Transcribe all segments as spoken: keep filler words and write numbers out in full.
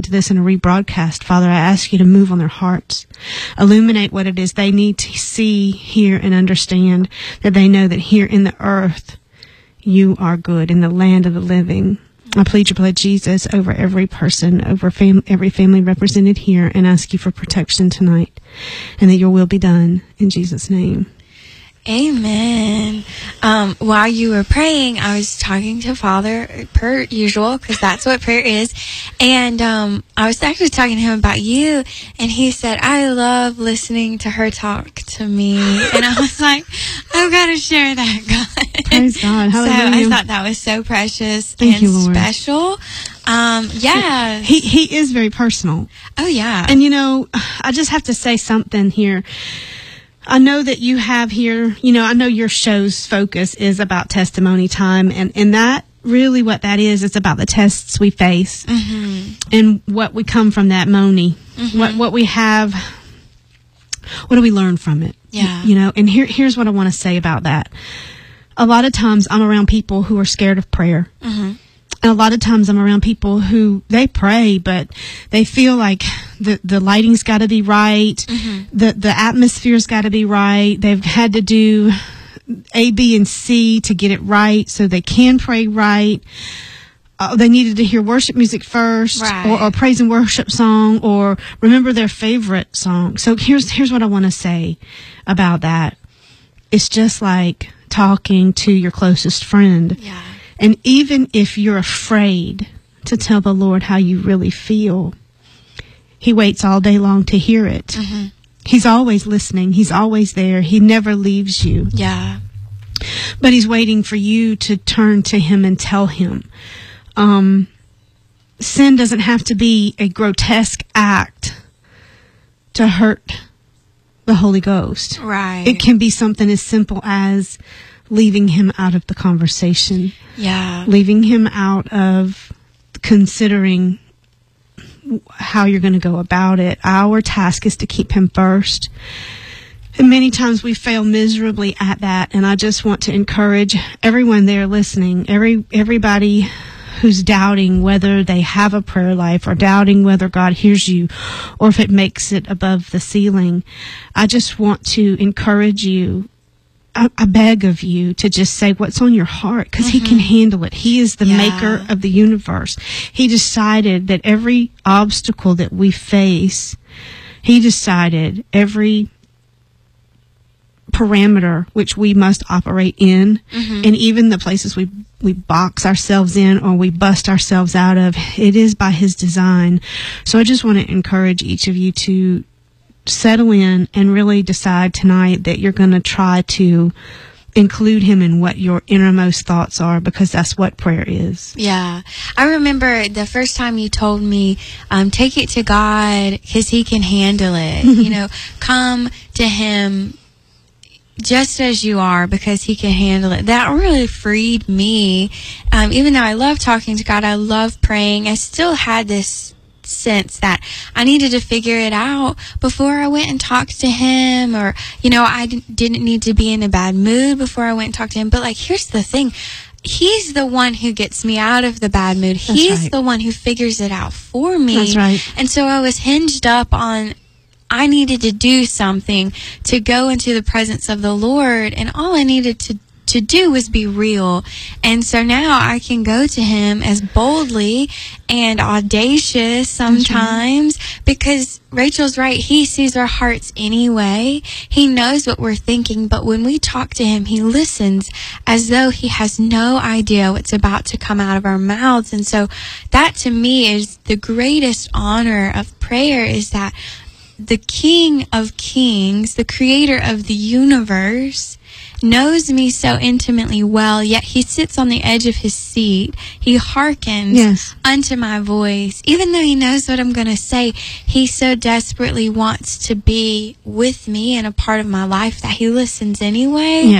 to this in a rebroadcast, Father, I ask you to move on their hearts. Illuminate what it is they need to see, hear, and understand, that they know that here in the earth, you are good, in the land of the living. I plead your blood, Jesus, over every person, over fam- every family represented here, and ask you for protection tonight, and that your will be done in Jesus' name. Amen. Um, while you were praying, I was talking to Father per usual, because that's what prayer is. And um, I was actually talking to him about you, and he said, I love listening to her talk to me. And I was like, I've got to share that, God. Praise God. Hallelujah. So I thought that was so precious Thank and you, Lord. special. Um, yeah. He, he is very personal. Oh, yeah. And, you know, I just have to say something here. I know that you have here, you know, I know your show's focus is about testimony time, and, and that really what that is, it's about the tests we face, mm-hmm. and what we come from that, Moni, mm-hmm. what, what we have, what do we learn from it? Yeah. You know, and here, here's what I want to say about that. A lot of times I'm around people who are scared of prayer. Mm-hmm. And a lot of times I'm around people who, they pray, but they feel like the, the lighting's got to be right. Mm-hmm. The, the atmosphere's got to be right. They've had to do A, B, and C to get it right so they can pray right. Uh, they needed to hear worship music first, right. or, or praise and worship song, or remember their favorite song. So here's, here's what I want to say about that. It's just like talking to your closest friend. Yeah. And even if you're afraid to tell the Lord how you really feel, He waits all day long to hear it. Mm-hmm. He's always listening. He's always there. He never leaves you. Yeah. But He's waiting for you to turn to Him and tell Him. Um, sin doesn't have to be a grotesque act to hurt the Holy Ghost. Right. It can be something as simple as leaving Him out of the conversation. Yeah. Leaving Him out of considering how you're going to go about it. Our task is to keep Him first. And many times we fail miserably at that. And I just want to encourage everyone there listening, every everybody who's doubting whether they have a prayer life, or doubting whether God hears you, or if it makes it above the ceiling. I just want to encourage you. I, I beg of you to just say what's on your heart, because mm-hmm. He can handle it. He is the yeah. maker of the universe. He decided that every obstacle that we face, He decided every parameter which we must operate in, mm-hmm. and even the places we we box ourselves in or we bust ourselves out of, it is by His design. So I just want to encourage each of you to settle in and really decide tonight that you're going to try to include Him in what your innermost thoughts are, because that's what prayer is. Yeah. I remember the first time you told me, um, take it to God because He can handle it. You know, come to Him just as you are because He can handle it. That really freed me. Um, even though I love talking to God, I love praying, I still had this sense that I needed to figure it out before I went and talked to Him, or, you know, I d- didn't need to be in a bad mood before I went and talked to Him. But, like, here's the thing. He's the one who gets me out of the bad mood. That's He's right. the one who figures it out for me. That's right. And so I was hinged up on, I needed to do something to go into the presence of the Lord, and all I needed to to do was be real. And so now I can go to Him as boldly and audacious sometimes, right. because Rachel's right. He sees our hearts anyway. He knows what we're thinking, but when we talk to Him, He listens as though He has no idea what's about to come out of our mouths. And so that to me is the greatest honor of prayer, is that the King of Kings, the Creator of the universe, knows me so intimately well, yet He sits on the edge of His seat. He hearkens yes. unto my voice. Even though He knows what I'm going to say, He so desperately wants to be with me and a part of my life that He listens anyway. Yes.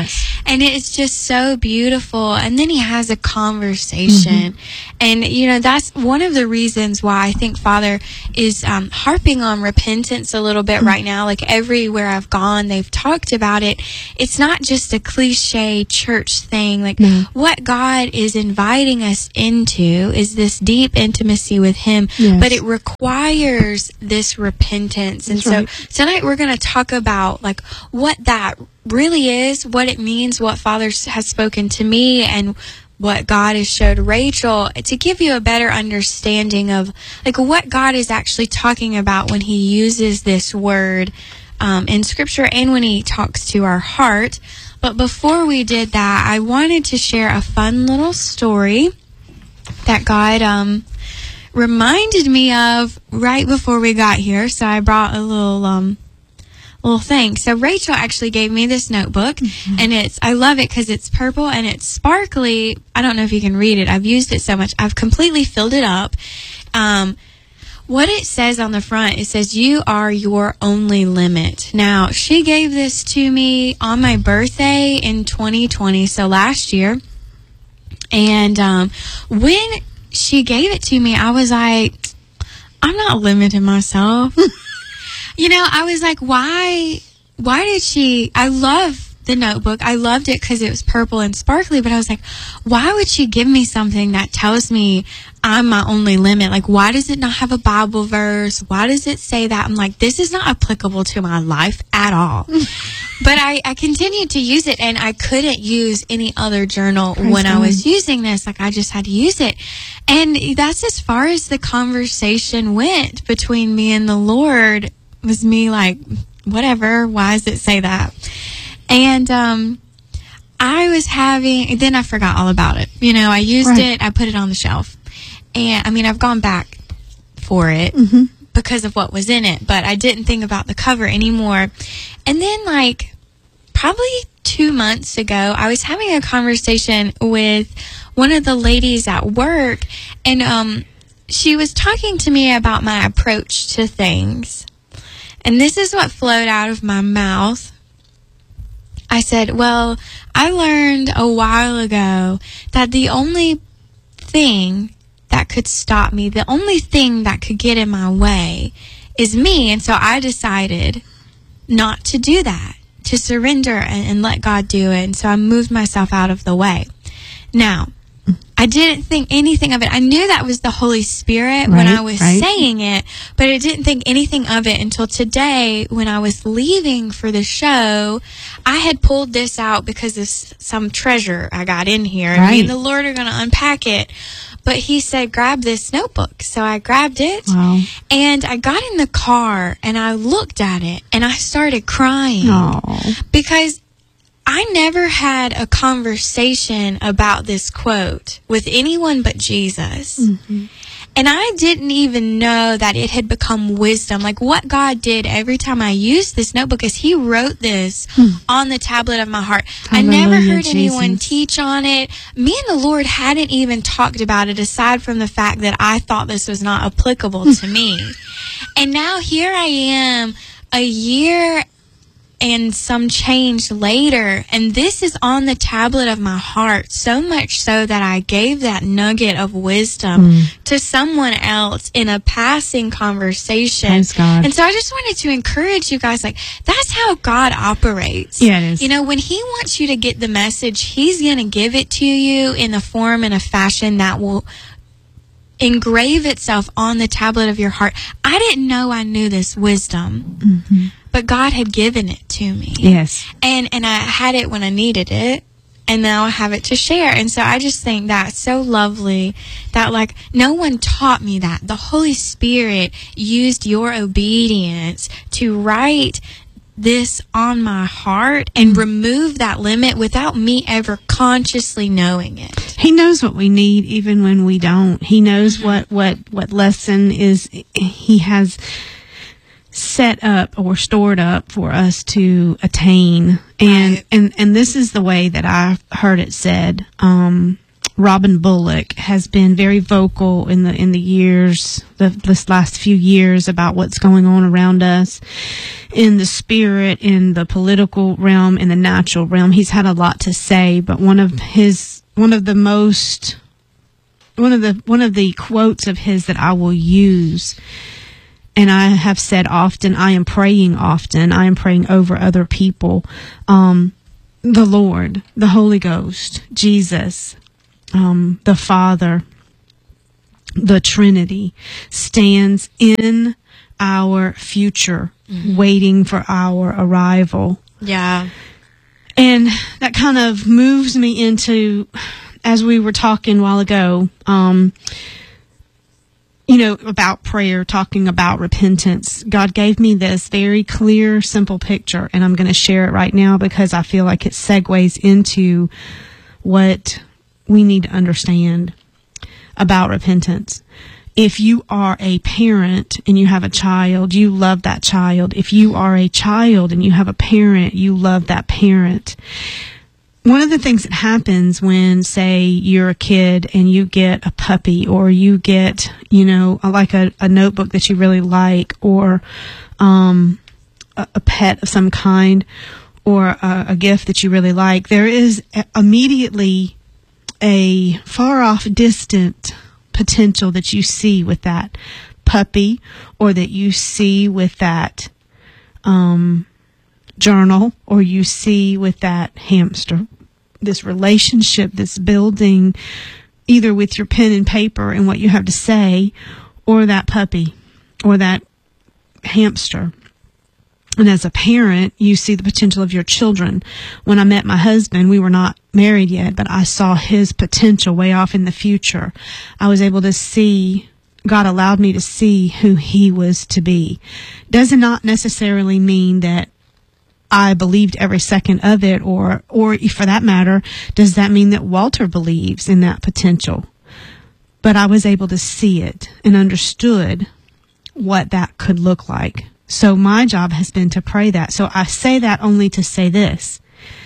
And it's just so beautiful. And then he has a conversation. Mm-hmm. And, you know, that's one of the reasons why I think Father is um, harping on repentance a little bit mm-hmm. right now. Like everywhere I've gone, they've talked about it. It's not just a cliche church thing. Like no. what God is inviting us into is this deep intimacy with him, yes. but it requires this repentance. And that's so right. tonight we're going to talk about like what that really is, what it means, what Father has spoken to me, and what God has showed Rachel, to give you a better understanding of like what God is actually talking about when he uses this word um, in Scripture and when he talks to our heart. But before we did that, I wanted to share a fun little story that God um, reminded me of right before we got here. So I brought a little um, little thing. So Rachel actually gave me this notebook, mm-hmm. and it's I love it because it's purple and it's sparkly. I don't know if you can read it. I've used it so much. I've completely filled it up. Um, what it says on the front, it says, "You are your only limit." Now, she gave this to me on my birthday in twenty twenty, so last year. And um, when she gave it to me, I was like, I'm not limiting myself. You know, I was like, why, why did she, I love the notebook. I loved it because it was purple and sparkly, but I was like, why would she give me something that tells me I'm my only limit? Like, why does it not have a Bible verse? Why does it say that? I'm like, this is not applicable to my life at all. But I, I continued to use it, and I couldn't use any other journal Praise when God. I was using this. Like, I just had to use it. And that's as far as the conversation went between me and the Lord. Was me like, whatever, why does it say that? And um, I was having, then I forgot all about it. You know, I used right. it, I put it on the shelf. And, I mean, I've gone back for it mm-hmm. because of what was in it, but I didn't think about the cover anymore. And then, like, probably two months ago, I was having a conversation with one of the ladies at work, and um, she was talking to me about my approach to things. And this is what flowed out of my mouth. I said, well, I learned a while ago that the only thing that could stop me, the only thing that could get in my way is me. And so I decided not to do that, to surrender and, and let God do it. And so I moved myself out of the way. Now, I didn't think anything of it. I knew that was the Holy Spirit right, when I was right. saying it, but I didn't think anything of it until today when I was leaving for the show. I had pulled this out because of some treasure I got in here. Right. Me and the Lord are going to unpack it. But he said, grab this notebook. So I grabbed it, wow. and I got in the car, and I looked at it, and I started crying. Aww. Because I never had a conversation about this quote with anyone but Jesus. Mm-hmm. And I didn't even know that it had become wisdom. Like what God did every time I used this notebook is he wrote this mm. on the tablet of my heart. Hallelujah, I never heard Jesus. anyone teach on it. Me and the Lord hadn't even talked about it aside from the fact that I thought this was not applicable to me. And now here I am a year and some change later, and this is on the tablet of my heart, so much so that I gave that nugget of wisdom mm. to someone else in a passing conversation. Praise God. And so I just wanted to encourage you guys, like, that's how God operates. Yeah, it is. You know, when he wants you to get the message, he's going to give it to you in a form and a fashion that will engrave itself on the tablet of your heart. I didn't know I knew this wisdom. Mm-hmm. But God had given it to me. Yes. And and I had it when I needed it. And now I have it to share. And so I just think that's so lovely that, like, no one taught me that. The Holy Spirit used your obedience to write this on my heart and mm. remove that limit without me ever consciously knowing it. He knows what we need even when we don't. He knows mm-hmm. what, what, what lesson is he has set up or stored up for us to attain. And, right. and, and this is the way that I heard it said. Um, Robin Bullock has been very vocal in the in the years, the, this last few years, about what's going on around us in the spirit, in the political realm, in the natural realm. He's had a lot to say, but one of his one of the most one of the one of the quotes of his that I will use, and I have said often, I am praying often, I am praying over other people, um, the Lord, the Holy Ghost, Jesus, Um, the Father, the Trinity, stands in our future, mm-hmm. waiting for our arrival. Yeah. And that kind of moves me into, as we were talking a while ago, um, you know, about prayer, talking about repentance. God gave me this very clear, simple picture, and I'm going to share it right now because I feel like it segues into what we need to understand about repentance. If you are a parent and you have a child, you love that child. If you are a child and you have a parent, you love that parent. One of the things that happens when, say, you're a kid and you get a puppy, or you get, you know, like a, a notebook that you really like, or um, a, a pet of some kind, or a, a gift that you really like, there is immediately a far off distant potential that you see with that puppy, or that you see with that um, journal, or you see with that hamster. This relationship that's building either with your pen and paper and what you have to say, or that puppy, or that hamster. And as a parent, you see the potential of your children. When I met my husband, we were not married yet, but I saw his potential way off in the future. I was able to see, God allowed me to see who he was to be. Does not necessarily mean that I believed every second of it, or, or for that matter, does that mean that Walter believes in that potential? But I was able to see it and understood what that could look like. So my job has been to pray that. So I say that only to say this.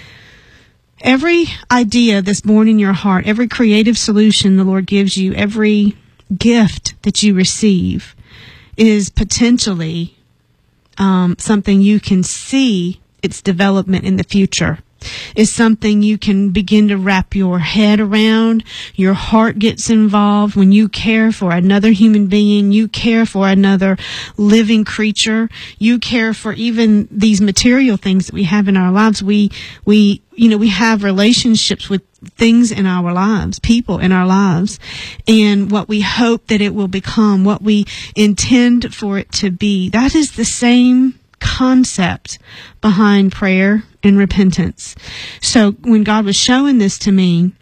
Every idea that's born in your heart, every creative solution the Lord gives you, every gift that you receive is potentially um, something you can see its development in the future. Is something you can begin to wrap your head around. Your heart gets involved. When you care for another human being, you care for another living creature, you care for even these material things that we have in our lives. We, we, you know, we have relationships with things in our lives, people in our lives, and what we hope that it will become, what we intend for it to be. That is the same concept behind prayer and repentance. So when God was showing this to me,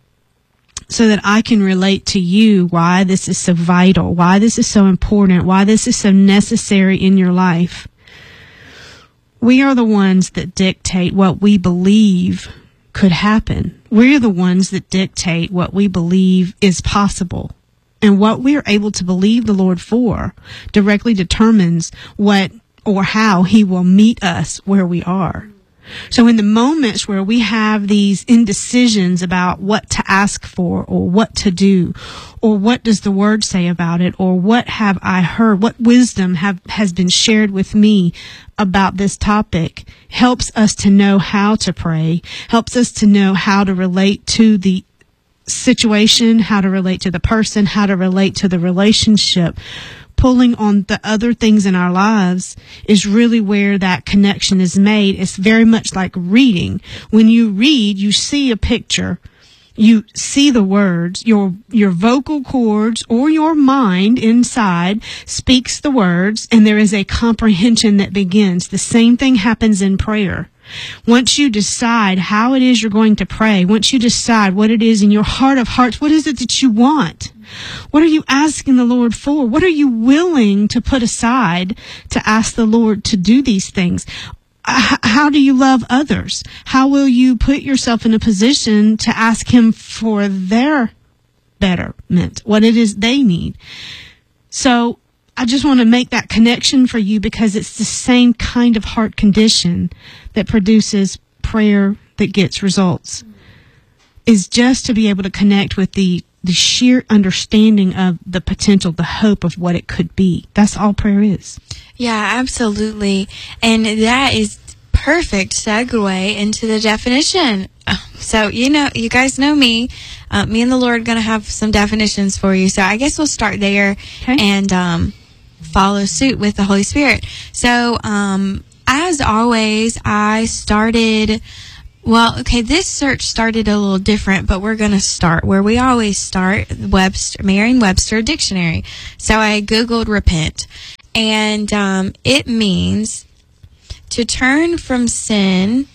so that I can relate to you why this is so vital, why this is so important, why this is so necessary in your life, we are the ones that dictate what we believe could happen. We're the ones that dictate what we believe is possible. And what we are able to believe the Lord for directly determines what or how he will meet us where we are. So in the moments where we have these indecisions about what to ask for, or what to do, or what does the word say about it, or what have I heard, what wisdom have has been shared with me about this topic, helps us to know how to pray, helps us to know how to relate to the situation, how to relate to the person, how to relate to the relationship. Pulling on the other things in our lives is really where that connection is made. It's very much like reading. When you read, you see a picture, you see the words, your your vocal cords or your mind inside speaks the words, and there is a comprehension that begins. The same thing happens in prayer. Once you decide how it is you're going to pray, once you decide what it is in your heart of hearts, what is it that you want? What are you asking the Lord for? What are you willing to put aside to ask the Lord to do these things? How do you love others? How will you put yourself in a position to ask him for their betterment, what it is they need? So I just want to make that connection for you, because it's the same kind of heart condition that produces prayer that gets results. is just to be able to connect with the the sheer understanding of the potential, the hope of what it could be. That's all prayer is. Yeah, absolutely. And that is perfect segue into the definition. So, you know, you guys know me. Uh, me and the Lord are going to have some definitions for you. So I guess we'll start there Okay. and um, follow suit with the Holy Spirit. So, um, as always, I started... Well, okay, this search started a little different, but we're going to start where we always start, Webster, Merriam-Webster Dictionary. So I Googled repent, and um, it means to turn from sin.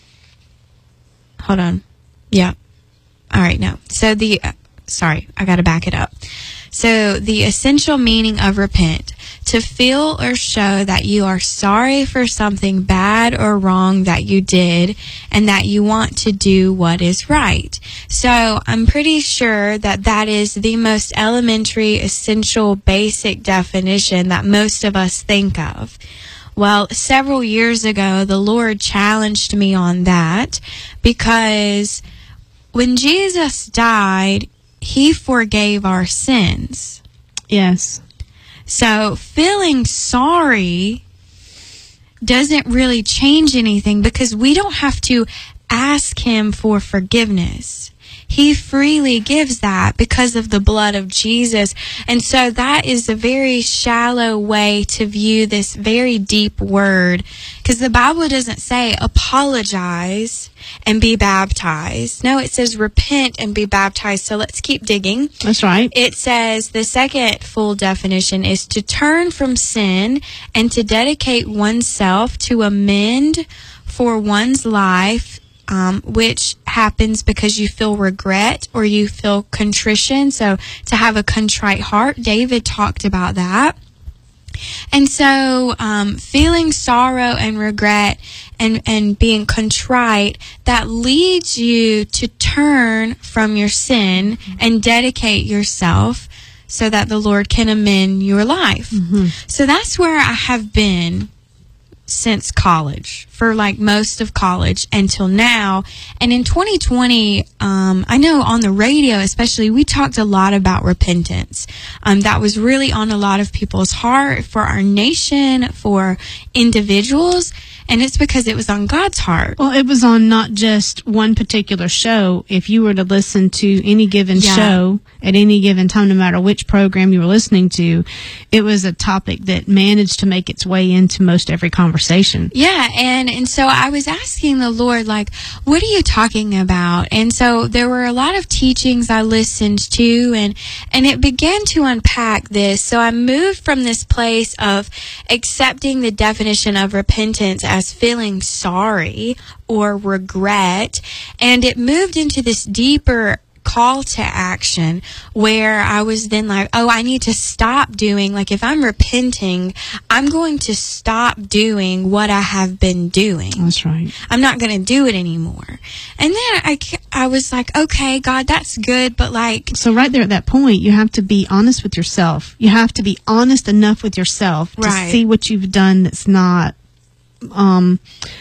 Hold on. Yeah. All right, no. So the, uh, sorry, I got to back it up. So the essential meaning of repent, to feel or show that you are sorry for something bad or wrong that you did and that you want to do what is right. So I'm pretty sure that that is the most elementary, essential, basic definition that most of us think of. Well, several years ago, the Lord challenged me on that because when Jesus died, He forgave our sins. Yes. So feeling sorry doesn't really change anything because we don't have to ask Him for forgiveness. He freely gives that because of the blood of Jesus. And so that is a very shallow way to view this very deep word, because the Bible doesn't say apologize and be baptized. No, it says repent and be baptized. So let's keep digging. That's right. It says the second full definition is to turn from sin and to dedicate oneself to amend for one's life, um, which happens because you feel regret or you feel contrition. So to have a contrite heart, David talked about that. And so um, feeling sorrow and regret and, and being contrite, that leads you to turn from your sin and dedicate yourself so that the Lord can amend your life. Mm-hmm. So that's where I have been since college, for like most of college until now. And in twenty twenty, um, I know on the radio especially, we talked a lot about repentance. Um, that was really on a lot of people's heart, for our nation, for individuals. And it's because it was on God's heart. Well, it was on not just one particular show. If you were to listen to any given Yeah. show at any given time, no matter which program you were listening to, it was a topic that managed to make its way into most every conversation. Yeah, and, and so I was asking the Lord, like, what are you talking about? And so there were a lot of teachings I listened to, and, and it began to unpack this. So I moved from this place of accepting the definition of repentance as feeling sorry or regret, and it moved into this deeper call to action where I was then like, oh, I need to stop doing, like if I'm repenting, I'm going to stop doing what I have been doing. That's right. I'm not going to do it anymore. And then I, I was like, okay, God, that's good, but like... So right there at that point, you have to be honest with yourself. You have to be honest enough with yourself to Right. see what you've done that's not um,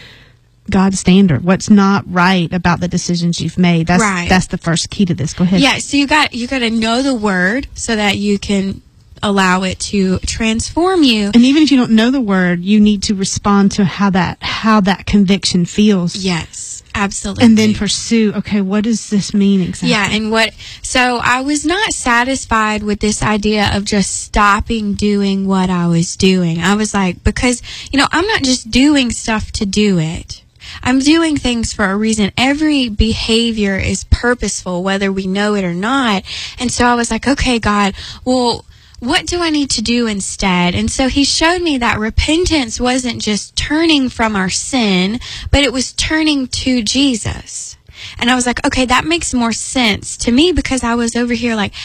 God's standard, what's not right about the decisions you've made. That's Right. that's the first key to this. Go ahead. Yeah, so you got you got to know the word so that you can allow it to transform you. And even if you don't know the word, you need to respond to how that how that conviction feels. Yes, absolutely. And then pursue, okay, what does this mean exactly? Yeah, and what, so I was not satisfied with this idea of just stopping doing what I was doing. I was like, because, you know, I'm not just doing stuff to do it. I'm doing things for a reason. Every behavior is purposeful, whether we know it or not. And so I was like, okay, God, well, what do I need to do instead? And so he showed me that repentance wasn't just turning from our sin, but it was turning to Jesus. And I was like, okay, that makes more sense to me, because I was over here like,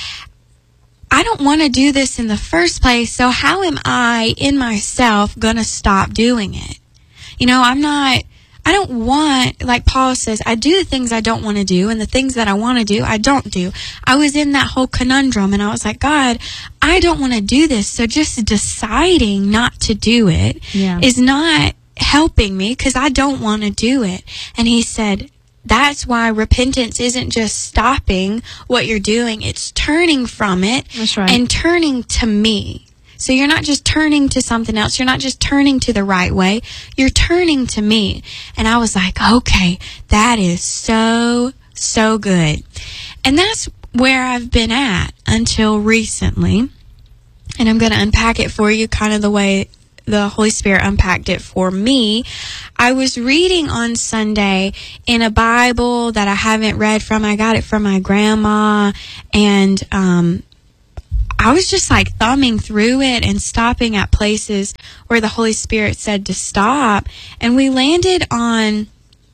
I don't want to do this in the first place. So how am I in myself going to stop doing it? You know, I'm not, I don't want, like Paul says, I do the things I don't want to do, and the things that I want to do, I don't do. I was in that whole conundrum, and I was like, God, I don't want to do this. So just deciding not to do it Yeah. is not helping me, because I don't want to do it. And he said, that's why repentance isn't just stopping what you're doing. It's turning from it. That's right. And turning to me. So you're not just turning to something else. You're not just turning to the right way. You're turning to me. And I was like, okay, that is so, so good. And that's where I've been at until recently. And I'm going to unpack it for you kind of the way the Holy Spirit unpacked it for me. I was reading on Sunday in a Bible that I haven't read from. I got it from my grandma, and um, I was just like thumbing through it and stopping at places where the Holy Spirit said to stop. And we landed on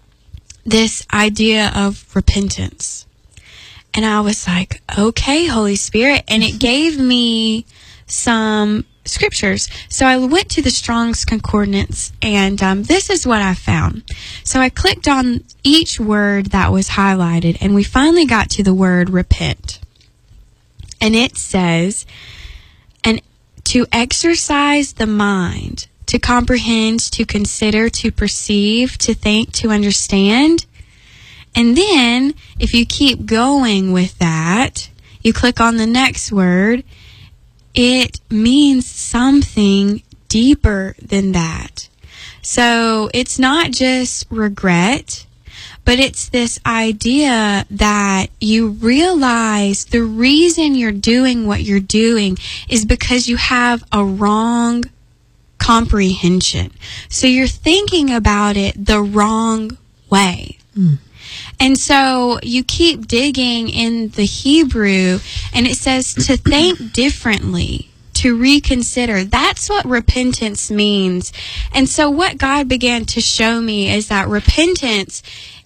this idea of repentance. And I was like, okay, Holy Spirit. And it gave me some scriptures. So I went to the Strong's Concordance, and um, this is what I found. So I clicked on each word that was highlighted, and we finally got to the word repent. And it says, and to exercise the mind, to comprehend, to consider, to perceive, to think, to understand. And then, if you keep going with that, you click on the next word, it means something deeper than that. So it's not just regret, but it's this idea that you realize the reason you're doing what you're doing is because you have a wrong comprehension. So you're thinking about it the wrong way. Mm. And so you keep digging in the Hebrew, and it says to think differently, to reconsider. That's what repentance means. And so what God began to show me is that repentance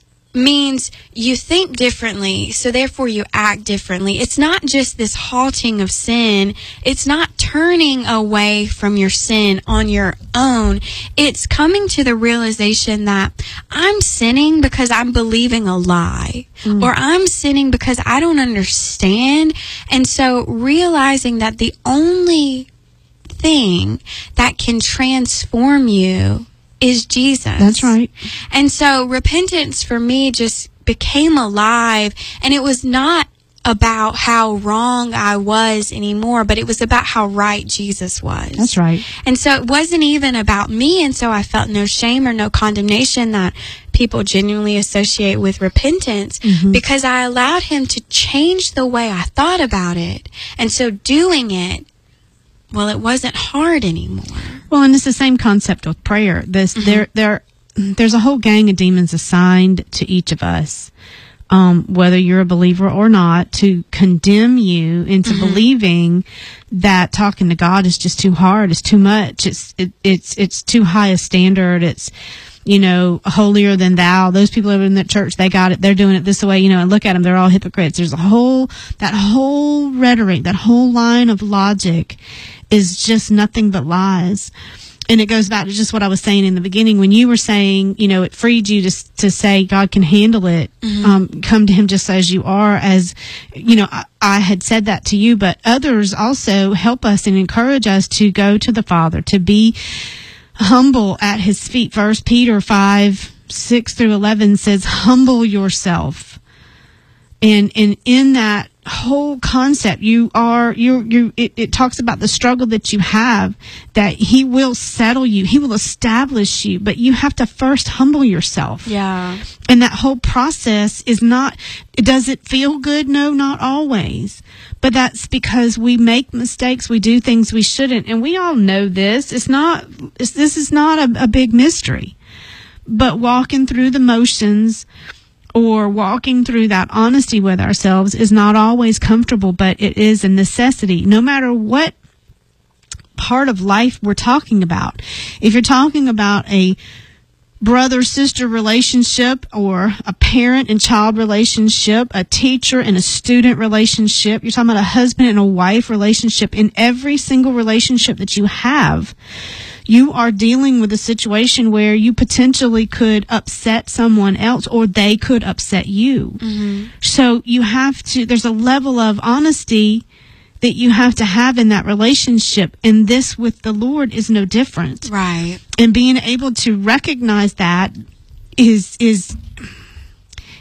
means you think differently, so therefore you act differently. It's not just this halting of sin. It's not turning away from your sin on your own. It's coming to the realization that I'm sinning because I'm believing a lie, mm. or I'm sinning because I don't understand. And so realizing that the only thing that can transform you is Jesus. That's right. And so repentance for me just became alive, and it was not about how wrong I was anymore, but it was about how right Jesus was. That's right. And so it wasn't even about me, and so I felt no shame or no condemnation that people genuinely associate with repentance, mm-hmm. because I allowed him to change the way I thought about it. And so doing it, well, it wasn't hard anymore. Well, and it's the same concept with prayer. This mm-hmm. there there there's a whole gang of demons assigned to each of us, um, whether you're a believer or not, to condemn you into mm-hmm. believing that talking to God is just too hard, it's too much, it's it, it's it's too high a standard, it's, you know, holier than thou. Those people over in that church, they got it, they're doing it this way, you know, and look at them, they're all hypocrites. There's a whole, that whole rhetoric, that whole line of logic is just nothing but lies. And it goes back to just what I was saying in the beginning when you were saying, you know, it freed you to to say God can handle it. Mm-hmm. Um, come to him just as you are, as, you know, I, I had said that to you, but others also help us and encourage us to go to the Father, to be humble at his feet. First Peter five, six through eleven says, humble yourself. And, and in that whole concept, you are, you, you, it, it talks about the struggle that you have, that he will settle you, he will establish you, but you have to first humble yourself. Yeah. And that whole process is not, does it feel good? No, not always. But that's because we make mistakes, we do things we shouldn't, and we all know this. It's not, it's, this is not a, a big mystery. But walking through the motions, or walking through that honesty with ourselves, is not always comfortable, but it is a necessity, no matter what part of life we're talking about. If you're talking about a brother-sister relationship, or a parent and child relationship, a teacher and a student relationship, you're talking about a husband and a wife relationship, in every single relationship that you have, you are dealing with a situation where you potentially could upset someone else, or they could upset you. Mm-hmm. So you have to, there's a level of honesty that you have to have in that relationship. And this with the Lord is no different. Right. And being able to recognize that is, is,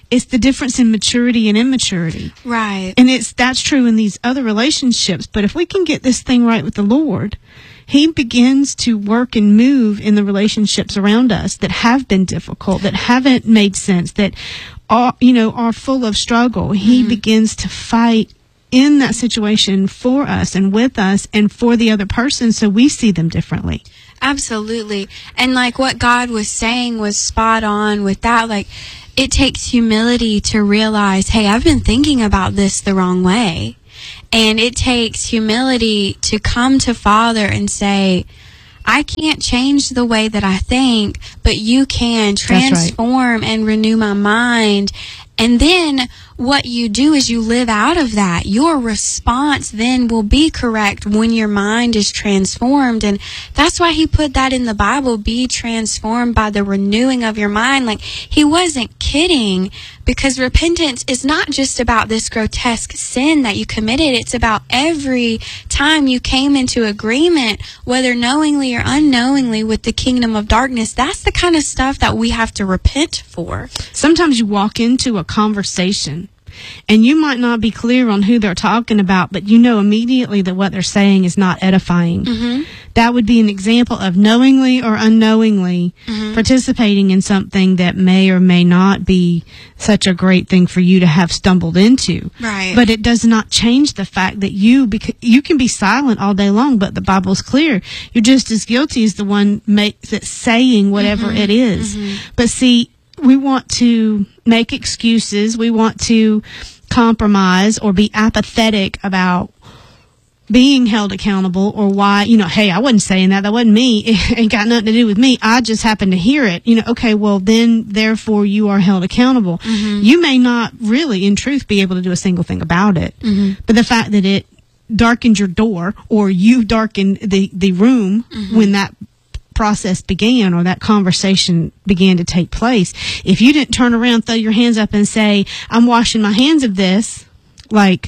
It's the difference in maturity and immaturity. Right. And it's that's true in these other relationships. But if we can get this thing right with the Lord, He begins to work and move in the relationships around us that have been difficult, that haven't made sense, that are, you know, are full of struggle. He mm-hmm. begins to fight in that situation for us and with us and for the other person, so we see them differently. Absolutely. And like what God was saying was spot on with that. Like, it takes humility to realize, hey, I've been thinking about this the wrong way. And it takes humility to come to Father and say, I can't change the way that I think, but you can transform right. and renew my mind. And then what you do is you live out of that. Your response then will be correct when your mind is transformed. And that's why He put that in the Bible, be transformed by the renewing of your mind. Like, He wasn't kidding, because repentance is not just about this grotesque sin that you committed. It's about every time you came into agreement, whether knowingly or unknowingly, with the kingdom of darkness. That's the kind of stuff that we have to repent for. Sometimes you walk into a conversation and you might not be clear on who they're talking about, but you know immediately that what they're saying is not edifying. Mm-hmm. That would be an example of knowingly or unknowingly mm-hmm. participating in something that may or may not be such a great thing for you to have stumbled into. Right. But it does not change the fact that you, because you can be silent all day long, but the Bible's clear. You're just as guilty as the one make, that's saying whatever mm-hmm. it is. Mm-hmm. But see, we want to make excuses. We want to compromise or be apathetic about being held accountable, or why, you know, hey, I wasn't saying that. That wasn't me. It ain't got nothing to do with me. I just happened to hear it. You know, okay, well, then, therefore, you are held accountable. Mm-hmm. You may not really, in truth, be able to do a single thing about it. Mm-hmm. But the fact that it darkened your door, or you darkened the, the room mm-hmm. when that process began, or that conversation began to take place, if you didn't turn around, throw your hands up and say, I'm washing my hands of this, like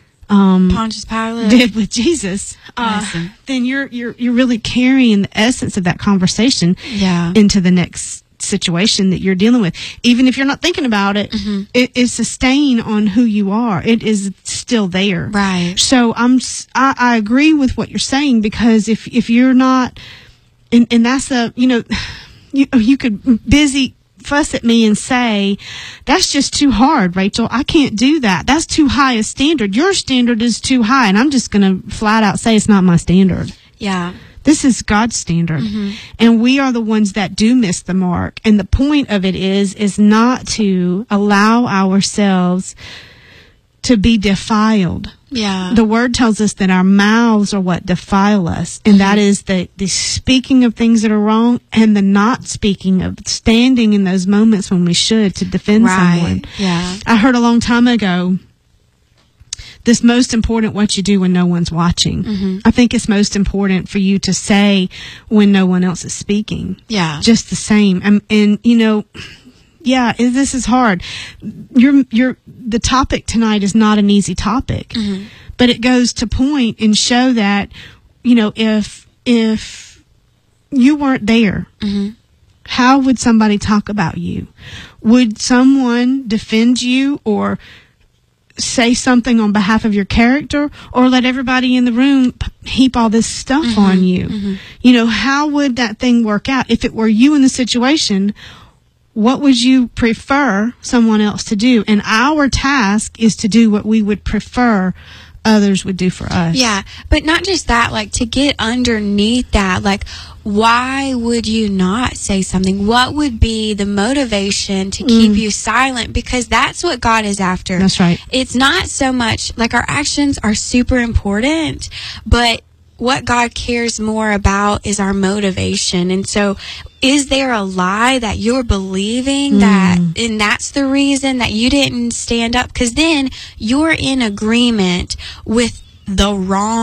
um Pontius Pilate did with Jesus, uh, then you're you're you're really carrying the essence of that conversation yeah. into the next situation that you're dealing with. Even if you're not thinking about it, mm-hmm. it is a stain on who you are. It is still there. Right. So I'm I, I agree with what you're saying, because if if you're not, and and that's a, you know, you you could busy fuss at me and say, that's just too hard, Rachel. I can't do that. That's too high a standard. Your standard is too high. And I'm just going to flat out say it's not my standard. Yeah. This is God's standard. Mm-hmm. And we are the ones that do miss the mark. And the point of it is, is not to allow ourselves to be defiled. Yeah. The word tells us that our mouths are what defile us. And mm-hmm. that is the, the speaking of things that are wrong, and the not speaking of standing in those moments when we should to defend right. someone. Yeah. I heard a long time ago, this most important what you do when no one's watching. Mm-hmm. I think it's most important for you to say when no one else is speaking. Yeah. Just the same. And, and you know, yeah, this is hard. You're, you're, the topic tonight is not an easy topic, mm-hmm. but it goes to point and show that, you know, if, if you weren't there, mm-hmm. how would somebody talk about you? Would someone defend you or say something on behalf of your character, or let everybody in the room heap all this stuff mm-hmm. on you? Mm-hmm. You know, how would that thing work out? If it were you in the situation, what would you prefer someone else to do? And our task is to do what we would prefer others would do for us. Yeah, but not just that, like to get underneath that, like why would you not say something? What would be the motivation to keep mm. you silent? Because that's what God is after. That's right. It's not so much, like our actions are super important, but what God cares more about is our motivation. And so is there a lie that you're believing mm. that, and that's the reason that you didn't stand up? Because then you're in agreement with the wrong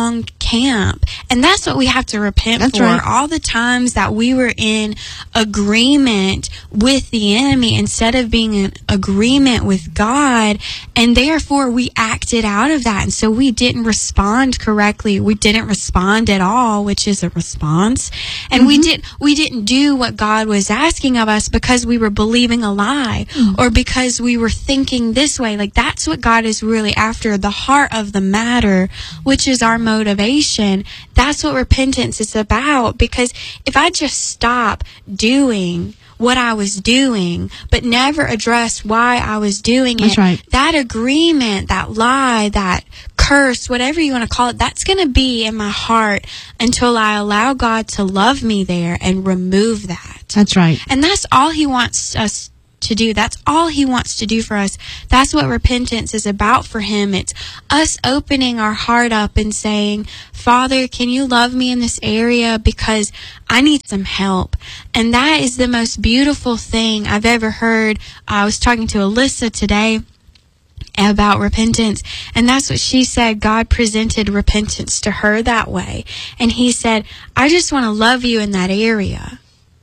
camp. And that's what we have to repent That's for. right. All the times that we were in agreement with the enemy instead of being in agreement with God, and therefore we acted out of that. And so we didn't respond correctly. We didn't respond at all, which is a response. And mm-hmm. we did we didn't do what God was asking of us because we were believing a lie mm-hmm. or because we were thinking this way. Like, that's what God is really after, the heart of the matter, which is our motivation. That's what repentance is about. Because if I just stop doing what I was doing, but never address why I was doing it, that's right. that agreement, that lie, that curse, whatever you want to call it, that's going to be in my heart until I allow God to love me there and remove that. That's right. And that's all He wants us to do. That's all He wants to do for us. That's what repentance is about for Him. It's us opening our heart up and saying, Father, can you love me in this area because I need some help? And that is the most beautiful thing I've ever heard. I was talking to Alyssa today about repentance, and that's what she said. God presented repentance to her that way, and He said, I just want to love you in that area.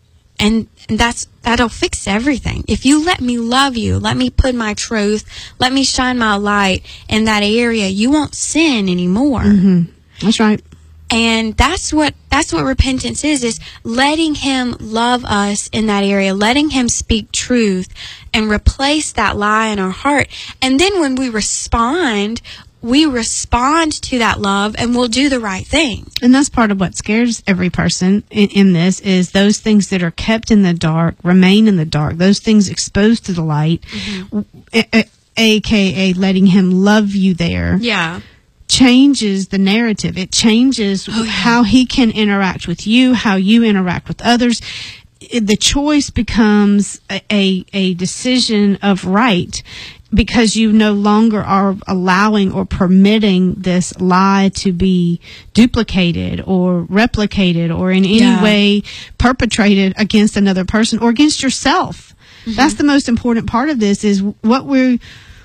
And that's that'll fix everything. If you let me love you, let me put my truth, let me shine my light in that area, you won't sin anymore. Mm-hmm. That's right. And that's what that's what repentance is, is letting Him love us in that area, letting Him speak truth and replace that lie in our heart. And then when we respond, we respond to that love and we'll do the right thing. And that's part of what scares every person in, in this, is those things that are kept in the dark remain in the dark. Those things exposed to the light, mm-hmm. a, a, A K A letting Him love you there. Yeah. Changes the narrative. It changes oh, yeah. how He can interact with you, how you interact with others. The choice becomes a, a, a decision of right, because you no longer are allowing or permitting this lie to be duplicated or replicated or in any yeah. way perpetrated against another person or against yourself. Mm-hmm. That's the most important part of this, is what we're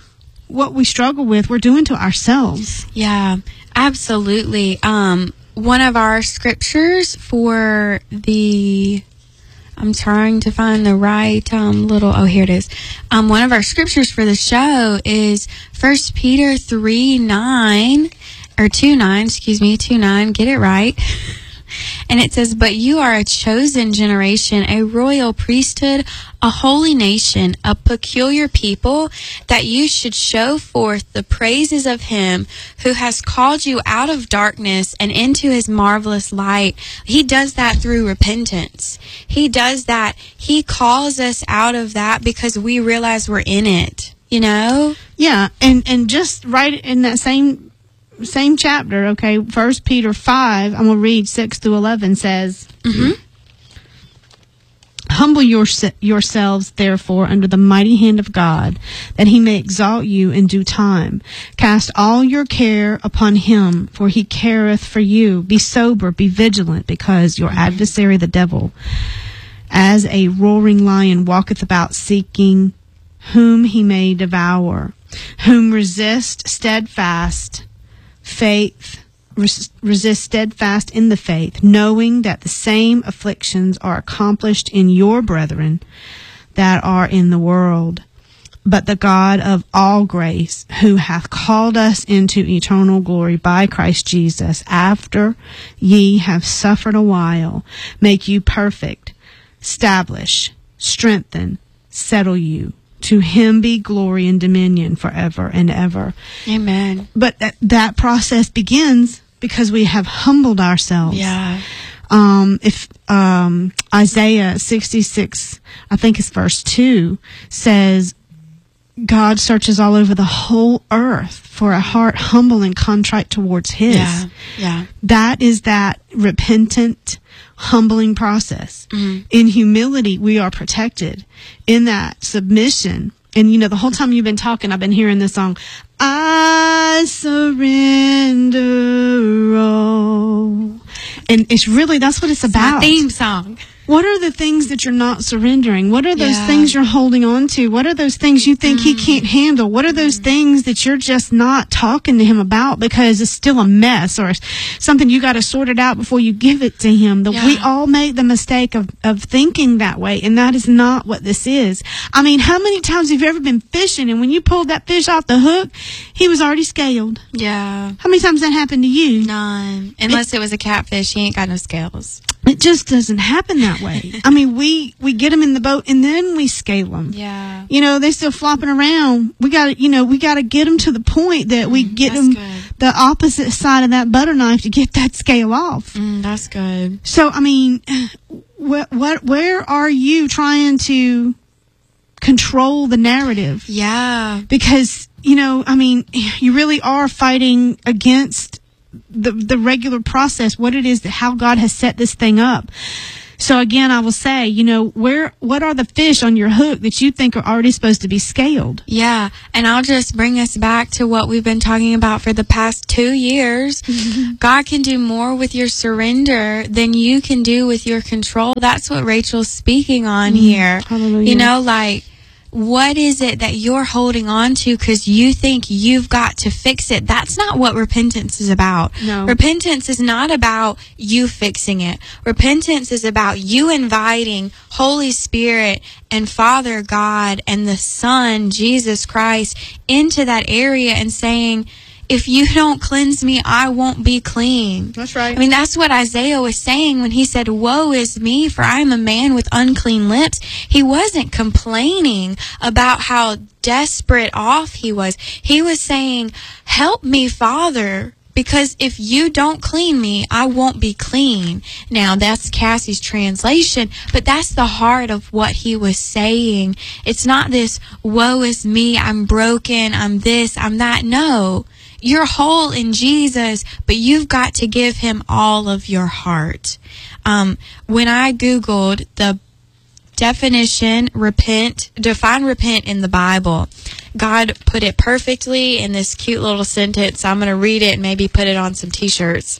what we struggle with, we're doing to ourselves. Yeah, absolutely. Um, one of our scriptures for the, I'm trying to find the right um, little, oh, here it is. Um, one of our scriptures for the show is First Peter three nine, or two nine, excuse me, two nine, get it right. And it says, but you are a chosen generation, a royal priesthood, a holy nation, a peculiar people, that you should show forth the praises of Him who has called you out of darkness and into His marvelous light. He does that through repentance. He does that. He calls us out of that because we realize we're in it, you know? Yeah, and, and just right in that same Same chapter, okay, First Peter five, I'm going to read six through eleven, says, mm-hmm. Humble your, yourselves, therefore, under the mighty hand of God, that He may exalt you in due time. Cast all your care upon Him, for He careth for you. Be sober, be vigilant, because your mm-hmm. adversary, the devil, as a roaring lion, walketh about seeking whom he may devour, whom resist steadfast faith, res- resist steadfast in the faith, knowing that the same afflictions are accomplished in your brethren that are in the world. But the God of all grace, who hath called us into eternal glory by Christ Jesus, after ye have suffered a while, make you perfect, establish, strengthen, settle you. To Him be glory and dominion forever and ever. Amen. But that, that process begins because we have humbled ourselves. Yeah. Um, if um, Isaiah sixty-six, I think it's verse two, says, God searches all over the whole earth for a heart humble and contrite towards His. Yeah. Yeah. That is that repentant, humbling process. Mm-hmm. In humility, we are protected. In that submission, and you know, the whole time you've been talking, I've been hearing this song, I surrender all. And it's really, that's what it's about. My theme song. What are the things that you're not surrendering? What are those Yeah. things you're holding on to? What are those things you think mm. he can't handle? What are those mm. things that you're just not talking to him about because it's still a mess or something you got to sort it out before you give it to him? The, yeah. We all make the mistake of, of thinking that way, and that is not what this is. I mean, how many times have you ever been fishing, and when you pulled that fish off the hook, he was already scaled? Yeah. How many times that happened to you? None. Unless it, it was a catfish. He ain't got no scales. It just doesn't happen that way. I mean, we, we get them in the boat and then we scale them. Yeah. You know, they're still flopping around. We got to, you know, we got to get them to the point that we mm, get them good. the opposite side of that butter knife to get that scale off. Mm, that's good. So, I mean, what, what, where are you trying to control the narrative? Yeah. Because, you know, I mean, you really are fighting against the the regular process, what it is, that how God has set this thing up. So again, I will say, you know, where, what are the fish on your hook that you think are already supposed to be scaled? Yeah. And I'll just bring us back to what we've been talking about for the past two years. Mm-hmm. God can do more with your surrender than you can do with your control. That's what Rachel's speaking on mm-hmm. here. Hallelujah. You know, like, what is it that you're holding on to because you think you've got to fix it? That's not what repentance is about. No. Repentance is not about you fixing it. Repentance is about you inviting Holy Spirit and Father God and the Son, Jesus Christ, into that area and saying, if you don't cleanse me, I won't be clean. That's right. I mean, that's what Isaiah was saying when he said, woe is me, for I am a man with unclean lips. He wasn't complaining about how desperate off he was. He was saying, help me, Father, because if you don't clean me, I won't be clean. Now, that's Cassie's translation, but that's the heart of what he was saying. It's not this, woe is me, I'm broken, I'm this, I'm that. No. You're whole in Jesus, but you've got to give him all of your heart. Um, when I Googled the definition, repent, define repent in the Bible, God put it perfectly in this cute little sentence. I'm going to read it and maybe put it on some t-shirts.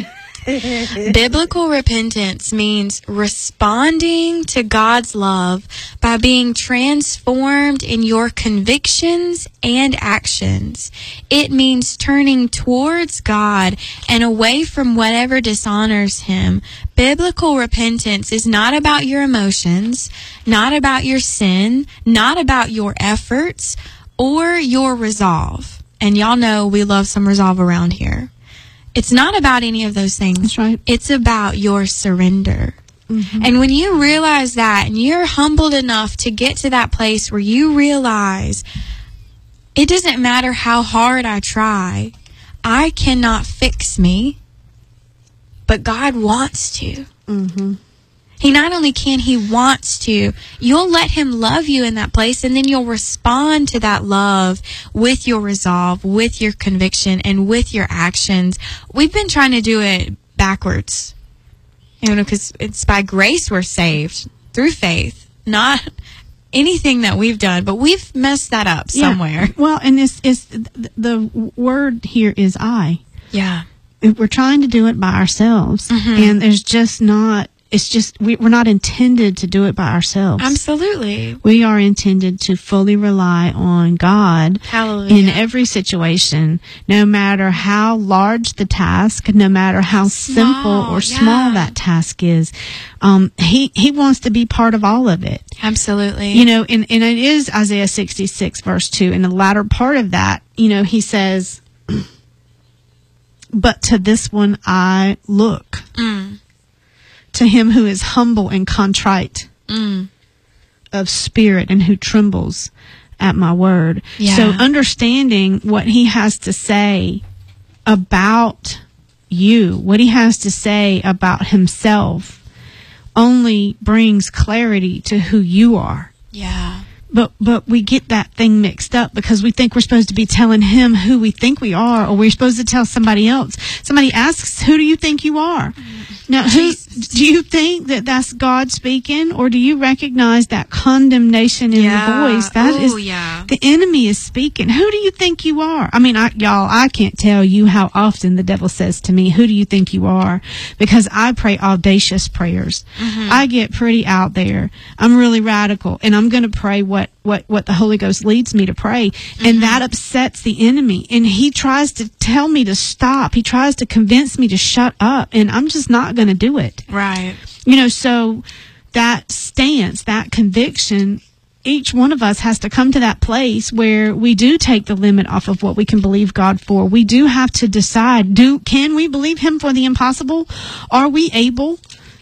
Biblical repentance means responding to God's love by being transformed in your convictions and actions. It means turning towards God and away from whatever dishonors him. Biblical repentance is not about your emotions, not about your sin, not about your efforts, or your resolve. And y'all know we love some resolve around here. It's not about any of those things. That's right. It's about your surrender. Mm-hmm. And when you realize that and you're humbled enough to get to that place where you realize it doesn't matter how hard I try, I cannot fix me, but God wants to. Mm-hmm. He not only can, he wants to. You'll let him love you in that place, and then you'll respond to that love with your resolve, with your conviction, and with your actions. We've been trying to do it backwards, you know, because it's by grace we're saved through faith, not anything that we've done, but we've messed that up somewhere. Yeah. Well, and it's, it's the word here is I. Yeah. We're trying to do it by ourselves, mm-hmm. and there's just not. It's just, we, we're not intended to do it by ourselves. Absolutely. We are intended to fully rely on God. Hallelujah. In every situation, no matter how large the task, no matter how small, simple or small yeah. that task is. Um, he, he wants to be part of all of it. Absolutely. You know, and, and it is Isaiah sixty-six verse two. In the latter part of that, you know, he says, but to this one I look. Mm. To him who is humble and contrite mm. of spirit and who trembles at my word. Yeah. So understanding what he has to say about you, what he has to say about himself, only brings clarity to who you are. Yeah. But but we get that thing mixed up because we think we're supposed to be telling him who we think we are, or we're supposed to tell somebody else. Somebody asks, who do you think you are? Now, who, do you think that that's God speaking, or do you recognize that condemnation in yeah. the voice? That Ooh, is, yeah. the enemy is speaking. Who do you think you are? I mean, I, y'all, I can't tell you how often the devil says to me, who do you think you are? Because I pray audacious prayers. Mm-hmm. I get pretty out there. I'm really radical, and I'm going to pray what, what, what the Holy Ghost leads me to pray. Mm-hmm. And that upsets the enemy. And he tries to tell me to stop. He tries to convince me to shut up. And I'm just not going to do it. Right. You know, so that stance, that conviction, each one of us has to come to that place where we do take the limit off of what we can believe God for. We do have to decide, do can we believe him for the impossible? Are we able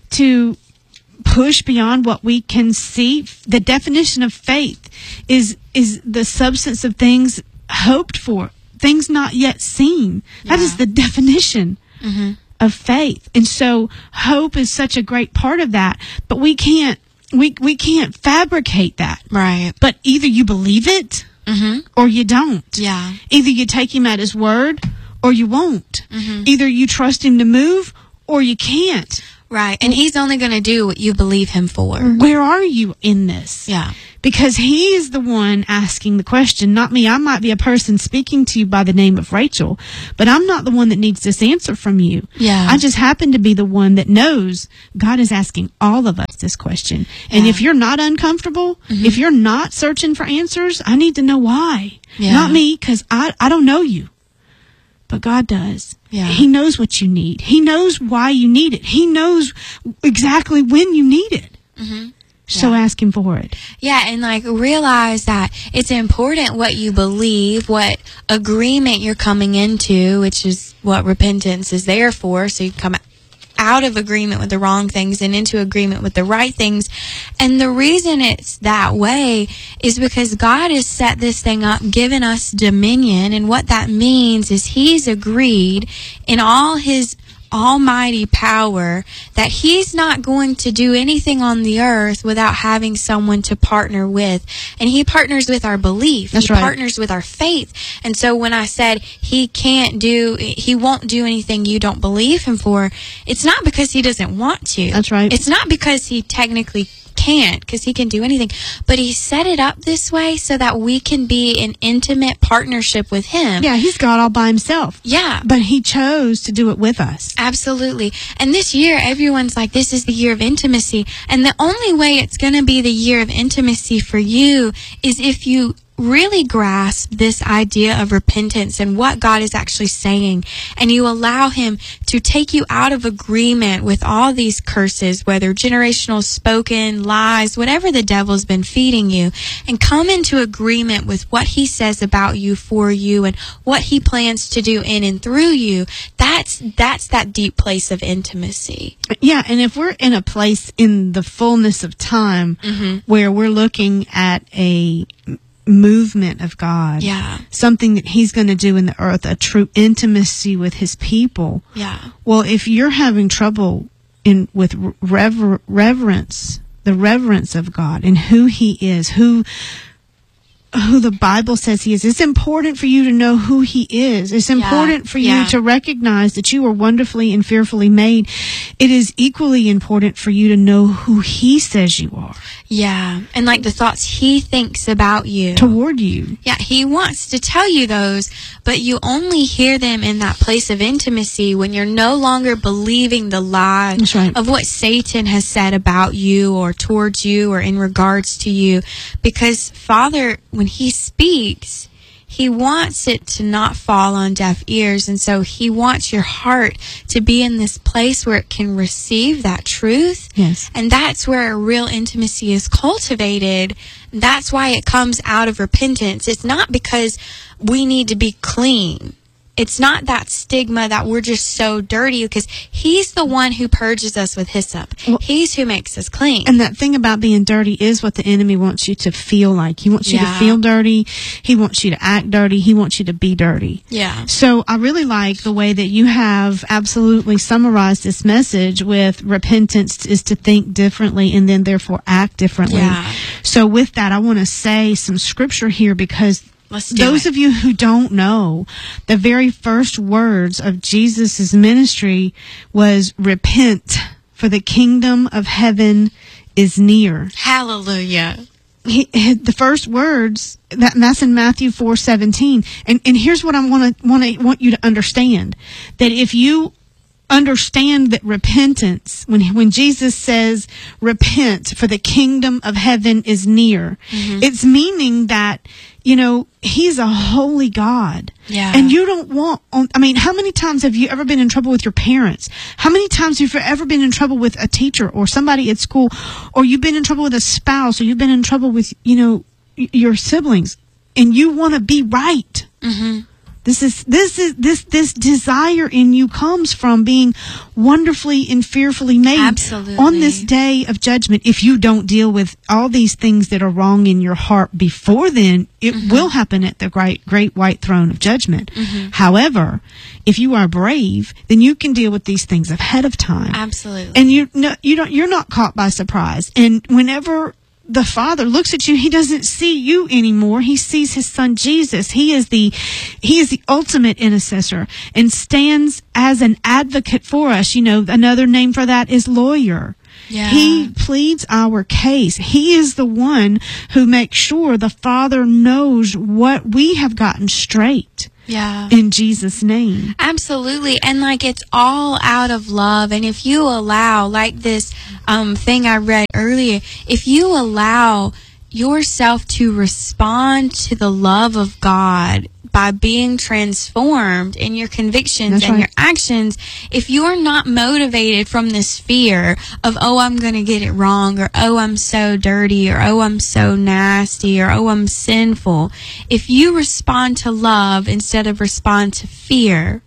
to push beyond what we can see? The definition of faith is is the substance of things hoped for, things not yet seen. Yeah. That is the definition mm-hmm. of faith. And so hope is such a great part of that, but we can't we we can't fabricate that. Right. But either you believe it mm-hmm. or you don't. Yeah. Either you take him at his word or you won't. Mm-hmm. Either you trust him to move or you can't. Right. And he's only going to do what you believe him for. Where are you in this? Yeah. Because he is the one asking the question, not me. I might be a person speaking to you by the name of Rachel, but I'm not the one that needs this answer from you. Yeah. I just happen to be the one that knows God is asking all of us this question. And yeah. if you're not uncomfortable, mm-hmm. if you're not searching for answers, I need to know why. Yeah. Not me, because I, I don't know you. But God does. Yeah. He knows what you need. He knows why you need it. He knows exactly when you need it. Mm-hmm. So yeah. ask him for it. Yeah, and like realize that it's important what you believe, what agreement you're coming into, which is what repentance is there for. So you come out of agreement with the wrong things and into agreement with the right things. And the reason it's that way is because God has set this thing up, given us dominion. And what that means is he's agreed in all his almighty power that he's not going to do anything on the earth without having someone to partner with. And he partners with our belief. That's he right. partners with our faith. And so when I said he can't do, he won't do anything you don't believe him for, it's not because he doesn't want to. That's right. It's not because he technically can't, because he can do anything, but he set it up this way so that we can be in intimate partnership with him. Yeah, he's God all by himself. Yeah. But he chose to do it with us. Absolutely. And this year, everyone's like, this is the year of intimacy. And the only way it's going to be the year of intimacy for you is if you really grasp this idea of repentance and what God is actually saying, and you allow him to take you out of agreement with all these curses, whether generational, spoken, lies, whatever the devil's been feeding you, and come into agreement with what he says about you, for you, and what he plans to do in and through you. That's that's that deep place of intimacy. Yeah, and if we're in a place in the fullness of time mm-hmm. where we're looking at a movement of God, yeah, something that he's going to do in the earth, a true intimacy with his people. Yeah. Well, if you're having trouble in with rever- reverence, the reverence of God and who he is, who who the Bible says he is, it's important for you to know who he is. It's important yeah. for you yeah. to recognize that you are wonderfully and fearfully made. It is equally important for you to know who he says you are. Yeah. And like the thoughts he thinks about you. Toward you. Yeah. He wants to tell you those, but you only hear them in that place of intimacy when you're no longer believing the lie That's right. of what Satan has said about you or towards you or in regards to you. Because Father, when he speaks, he wants it to not fall on deaf ears. And so he wants your heart to be in this place where it can receive that truth. Yes. And that's where a real intimacy is cultivated. That's why it comes out of repentance. It's not because we need to be clean. it's not that stigma that we're just so dirty, because he's the one who purges us with hyssop. Well, he's who makes us clean. And that thing about being dirty is what the enemy wants you to feel like. He wants you Yeah. to feel dirty. He wants you to act dirty. He wants you to be dirty. Yeah. So I really like the way that you have absolutely summarized this message with repentance is to think differently and then therefore act differently. Yeah. So with that, I want to say some scripture here, because Let's do those it. of you who don't know, the very first words of Jesus' ministry was repent, for the kingdom of heaven is near. Hallelujah. He, he- the first words, that, and that's in Matthew four seventeen. And, and here's what I want to want to want you to understand, that if you understand that repentance, when when Jesus says repent, for the kingdom of heaven is near, Mm-hmm. it's meaning that, you know, he's a holy God. Yeah. And you don't want, I mean, how many times have you ever been in trouble with your parents? How many times have you ever been in trouble with a teacher or somebody at school, or you've been in trouble with a spouse, or you've been in trouble with, you know, y- your siblings, and you want to be right? Mm-hmm. This is this is this this desire in you comes from being wonderfully and fearfully made. Absolutely. On this day of judgment. If you don't deal with all these things that are wrong in your heart before then, it Mm-hmm. will happen at the great great white throne of judgment. Mm-hmm. However, if you are brave, then you can deal with these things ahead of time. Absolutely. And you no, you don't you're not caught by surprise. And whenever the Father looks at you, he doesn't see you anymore. He sees his son Jesus. He is the he is the ultimate intercessor and stands as an advocate for us. You know, another name for that is lawyer. Yeah. He pleads our case. He is the one who makes sure the Father knows what we have gotten straight. Yeah. In Jesus' name. Absolutely. And like, it's all out of love. And if you allow, like this um, thing I read earlier, if you allow yourself to respond to the love of God by being transformed in your convictions That's and right. your actions, if you're not motivated from this fear of, oh, I'm going to get it wrong, or oh, I'm so dirty, or oh, I'm so nasty, or oh, I'm sinful, if you respond to love instead of respond to fear,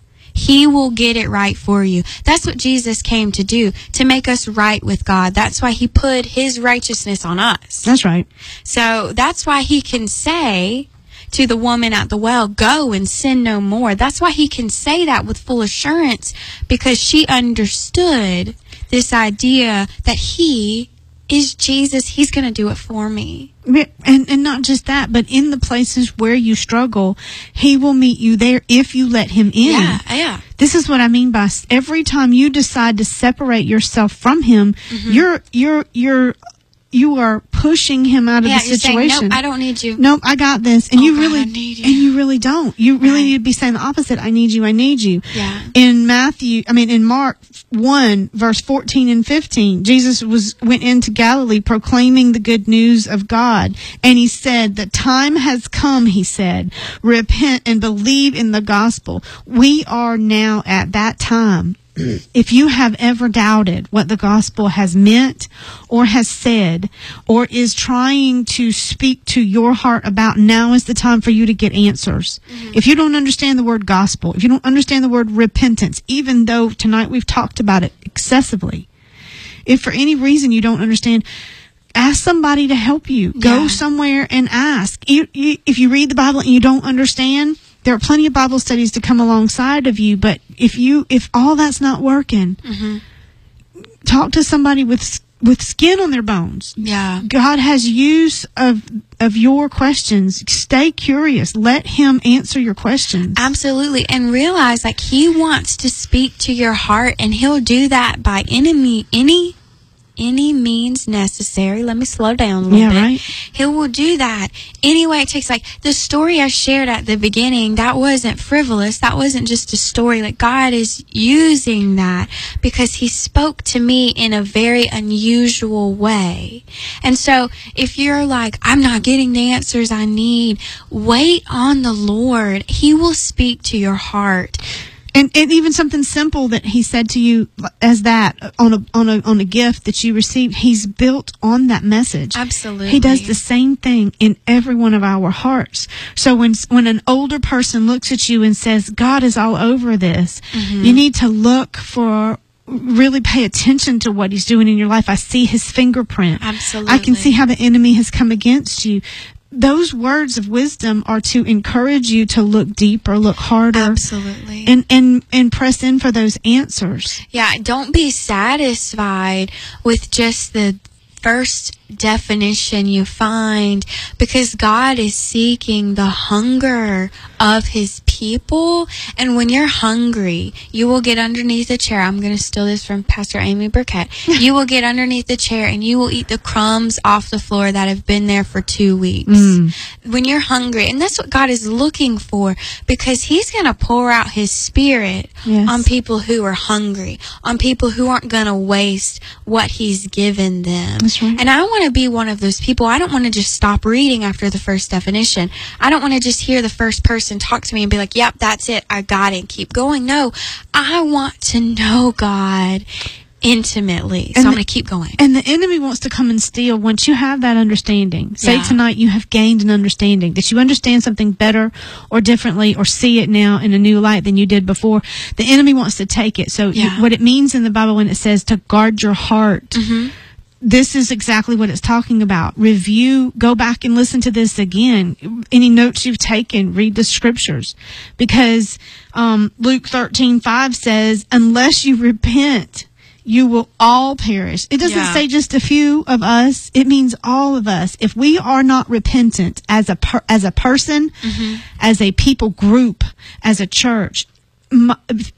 he will get it right for you. That's what Jesus came to do, to make us right with God. That's why he put his righteousness on us. That's right. So that's why he can say to the woman at the well, go and sin no more. That's why he can say that with full assurance, because she understood this idea that he is Jesus. He's going to do it for me. And and not just that, but in the places where you struggle, he will meet you there if you let him in. Yeah, yeah. This is what I mean by s- every time you decide to separate yourself from him, Mm-hmm. you're you're you're you are pushing him out of Yeah, the you're saying, situation. nope, I don't need you. Nope, I got this. And Oh, you God, really I need you. and you really don't. You really Right. need to be saying the opposite. I need you, I need you. Yeah. In Matthew, I mean in Mark one, verse fourteen and fifteen, Jesus was went into Galilee proclaiming the good news of God. And he said, the time has come, he said, repent and believe in the gospel. We are now at that time. If you have ever doubted what the gospel has meant or has said or is trying to speak to your heart about, now is the time for you to get answers. Mm-hmm. If you don't understand the word gospel, if you don't understand the word repentance, even though tonight we've talked about it excessively, if for any reason you don't understand, ask somebody to help you. Go Yeah. somewhere and ask. You, you, if you read the Bible and you don't understand, there are plenty of Bible studies to come alongside of you. But if you, if all that's not working, Mm-hmm. talk to somebody with with skin on their bones. Yeah. God has use of of your questions. Stay curious. Let him answer your questions. Absolutely. And realize, like, he wants to speak to your heart, and he'll do that by any any any means necessary. Let me slow down a little Yeah, bit. right. He will do that any way it takes. Like the story I shared at the beginning, that wasn't frivolous. That wasn't just a story. Like, God is using that because he spoke to me in a very unusual way. And so if you're like, I'm not getting the answers I need, wait on the Lord. He will speak to your heart. And, and even something simple that he said to you as that on a on a on a gift that you received, he's built on that message. Absolutely. He does the same thing in every one of our hearts. So when when an older person looks at you and says, God is all over this, mm-hmm. you need to look for, really pay attention to what he's doing in your life. I see his fingerprint. Absolutely. I can see how the enemy has come against you. Those words of wisdom are to encourage you to look deeper, look harder. Absolutely. And, and, and press in for those answers. Yeah, don't be satisfied with just the first definition you find, because God is seeking the hunger of his people. And when you're hungry, you will get underneath a chair. I'm going to steal this from Pastor Amy Burkett. You will get underneath the chair and you will eat the crumbs off the floor that have been there for two weeks. Mm. When you're hungry, and that's what God is looking for, because he's going to pour out his spirit yes. on people who are hungry, on people who aren't going to waste what he's given them. That's right. And I want to be one of those people. I don't want to just stop reading after the first definition. I don't want to just hear the first person talk to me and be like, yep, that's it, I got it, and keep going. No, I want to know God intimately. So and I'm going to keep going. And the enemy wants to come and steal once you have that understanding. Say yeah. tonight you have gained an understanding, that you understand something better or differently or see it now in a new light than you did before. The enemy wants to take it. So yeah. you, what it means in the Bible when it says to guard your heart, mm-hmm. this is exactly what it's talking about. Review, go back and listen to this again. Any notes you've taken, read the scriptures. Because um, Luke thirteen five says, unless you repent, you will all perish. It doesn't yeah. say just a few of us. It means all of us. If we are not repentant as a per, as a person, mm-hmm. as a people group, as a church, my,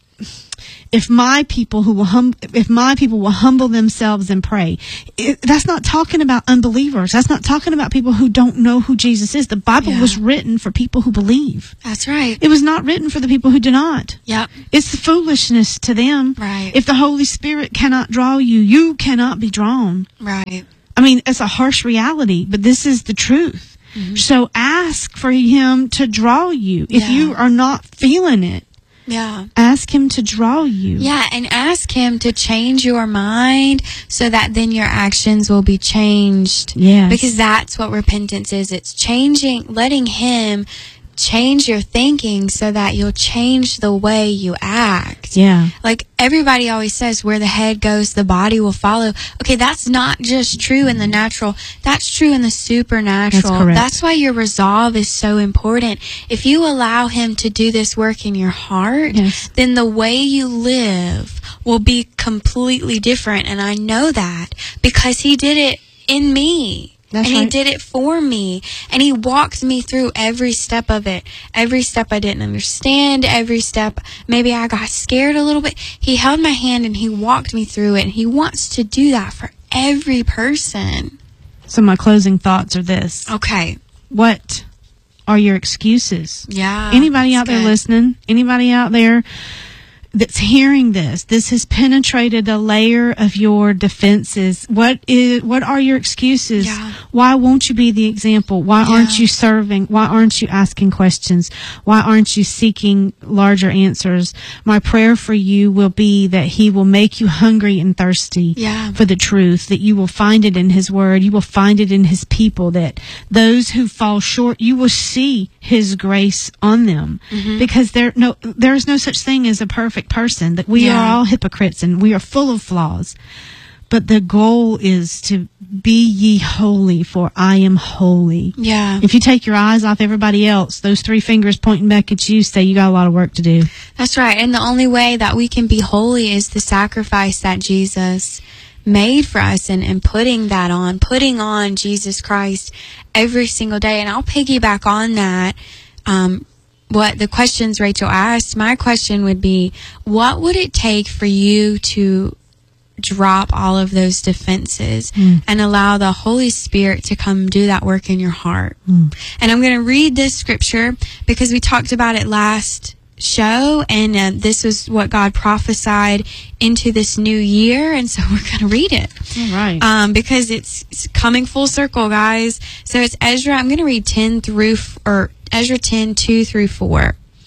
if my people who will hum, if my people will humble themselves and pray, it, that's not talking about unbelievers. That's not talking about people who don't know who Jesus is. The Bible yeah. was written for people who believe. That's right. It was not written for the people who do not. Yep. It's the foolishness to them. Right. If the Holy Spirit cannot draw you, you cannot be drawn. Right. I mean, it's a harsh reality, but this is the truth. Mm-hmm. So ask for him to draw you. If yeah. you are not feeling it, yeah. ask him to draw you. Yeah, and ask him to change your mind so that then your actions will be changed. Yes. Because that's what repentance is. It's changing, letting him change your thinking so that you'll change the way you act. Yeah. Like everybody always says, where the head goes, the body will follow. Okay, that's not just true in the natural. That's true in the supernatural. That's correct. That's why your resolve is so important. If you allow him to do this work in your heart, yes. then the way you live will be completely different. And I know that because he did it in me. That's and right. he did it for me. And he walked me through every step of it. Every step I didn't understand. Every step, maybe I got scared a little bit. He held my hand and he walked me through it. And he wants to do that for every person. So my closing thoughts are this. Okay. What are your excuses? Yeah. Anybody out there good. listening? Anybody out there that's hearing this? This has penetrated a layer of your defenses. What is? What are your excuses? Yeah. Why won't you be the example? Why Yeah. aren't you serving? Why aren't you asking questions? Why aren't you seeking larger answers? My prayer for you will be that he will make you hungry and thirsty Yeah. for the truth, that you will find it in his word. You will find it in his people, that those who fall short, you will see his grace on them. Mm-hmm. Because there no there is no such thing as a perfect person, that we Yeah. are all hypocrites and we are full of flaws. But the goal is to be ye holy, for I am holy. Yeah. If you take your eyes off everybody else, those three fingers pointing back at you say you got a lot of work to do. That's right. And the only way that we can be holy is the sacrifice that Jesus made for us, and, and putting that on, putting on Jesus Christ every single day. And I'll piggyback on that. Um, what the questions Rachel asked, my question would be, what would it take for you to drop all of those defenses mm. and allow the Holy Spirit to come do that work in your heart? Mm. And I'm going to read this scripture because we talked about it last show, and uh, this was what God prophesied into this new year, and so we're going to read it. All right. Um, because it's, it's coming full circle, guys. So it's Ezra. I'm going to read ten through, or Ezra ten, two through four.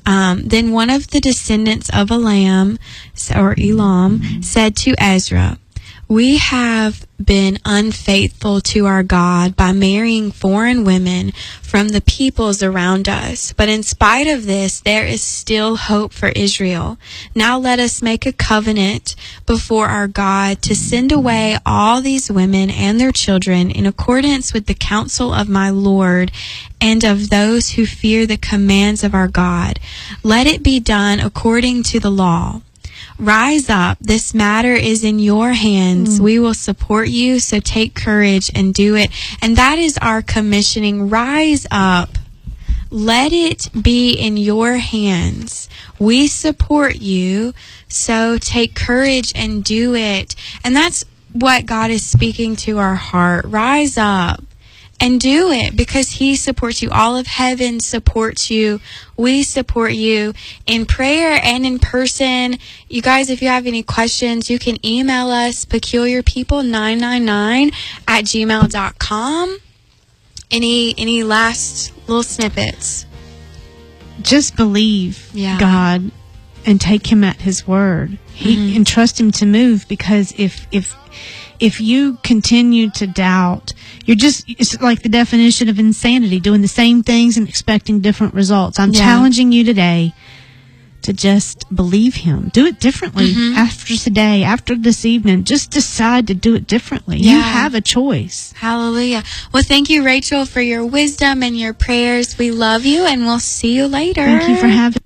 Um, then one of the descendants of Elam, or Elam, said to Ezra, "We have been unfaithful to our God by marrying foreign women from the peoples around us. But in spite of this, there is still hope for Israel. Now let us make a covenant before our God to send away all these women and their children in accordance with the counsel of my Lord and of those who fear the commands of our God. Let it be done according to the law. Rise up. This matter is in your hands. Mm. We will support you, so take courage and do it." And that is our commissioning. Rise up. Let it be in your hands. We support you, so take courage and do it. And that's what God is speaking to our heart. Rise up and do it, because he supports you. All of heaven supports you. We support you in prayer and in person. You guys, if you have any questions, you can email us, peculiar people nine nine nine at gmail dot com. Any any last little snippets? Just believe yeah. God and take him at his word. He mm-hmm. and trust him to move, because if if if you continue to doubt, you're just, it's like the definition of insanity, doing the same things and expecting different results. I'm yeah. challenging you today to just believe him. Do it differently mm-hmm. after today, after this evening. Just decide to do it differently. Yeah. You have a choice. Hallelujah. Well, thank you, Rachel, for your wisdom and your prayers. We love you, and we'll see you later. Thank you for having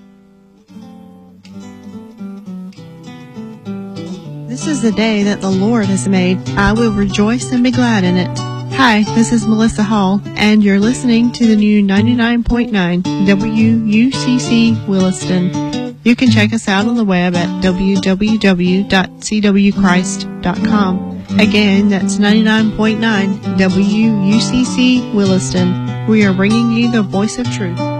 This is the day that the Lord has made. I will rejoice and be glad in it. Hi, this is Melissa Hall, and you're listening to the new ninety-nine point nine W U C C Williston. You can check us out on the web at w w w dot c w christ dot com. Again, that's ninety-nine point nine W U C C Williston. We are bringing you the voice of truth.